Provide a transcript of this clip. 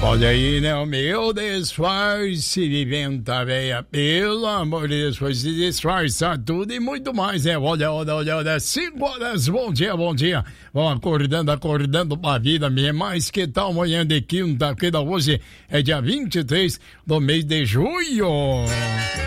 Olha aí, né? O meu disfarce, viventa veia, pelo amor de Deus, foi se disfarçar tudo e muito mais, né? Olha, 5 horas, bom dia. Vão acordando pra vida mesmo, mas que tal manhã de quinta-feira, hoje é dia 23 do mês de junho.